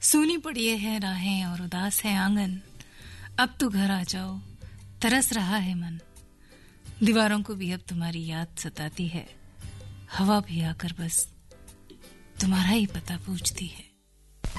सूनी पड़ी है राहें और उदास है आंगन, अब तो घर आ जाओ, तरस रहा है मन। दीवारों को भी अब तुम्हारी याद सताती है, हवा भी आकर बस तुम्हारा ही पता पूछती है।